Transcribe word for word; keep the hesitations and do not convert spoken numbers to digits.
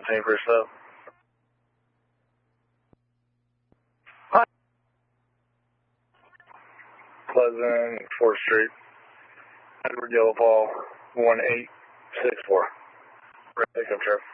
Same for yourself. Pleasant, fourth Street. Edward Yellow Paul, one eight six four. Pickup truck.